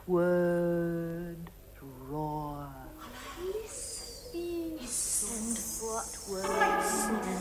word roar. And what words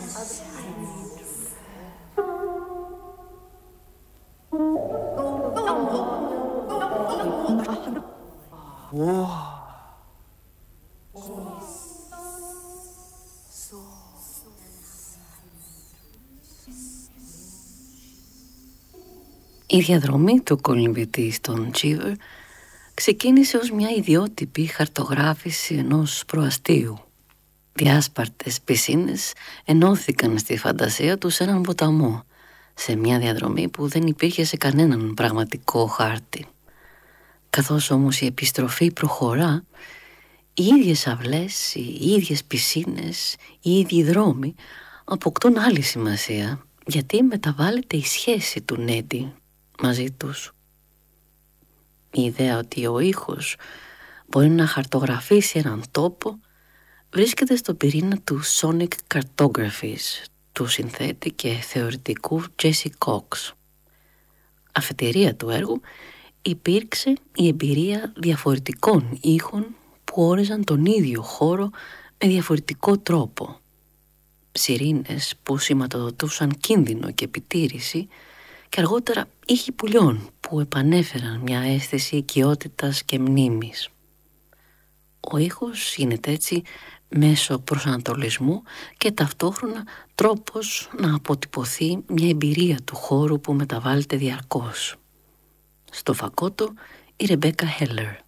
Η διαδρομή του κολυμβητή στον Cheever ξεκίνησε ως μια ιδιότυπη χαρτογράφηση ενός προαστίου. Διάσπαρτες πισίνες ενώθηκαν στη φαντασία του σε έναν ποταμό, σε μια διαδρομή που δεν υπήρχε σε κανέναν πραγματικό χάρτη. Καθώς όμως η επιστροφή προχωρά, οι ίδιες αυλές, οι ίδιες πισίνες, οι ίδιοι δρόμοι αποκτούν άλλη σημασία, γιατί μεταβάλλεται η σχέση του Νέντι μαζί τους. Η ιδέα ότι ο ήχος μπορεί να χαρτογραφήσει έναν τόπο βρίσκεται στο πυρήνα του Sonic Cartographies του συνθέτη και θεωρητικού Jesse Cox. Αφετηρία του έργου υπήρξε η εμπειρία διαφορετικών ήχων που όριζαν τον ίδιο χώρο με διαφορετικό τρόπο. Σιρήνες που σηματοδοτούσαν κίνδυνο και επιτήρηση και αργότερα ήχοι πουλιών που επανέφεραν μια αίσθηση οικειότητας και μνήμης. Ο ήχος γίνεται έτσι μέσω προσανατολισμού και ταυτόχρονα τρόπος να αποτυπωθεί μια εμπειρία του χώρου που μεταβάλλεται διαρκώς. Στο φακό του η Ρεμπέκα Χέλλερ.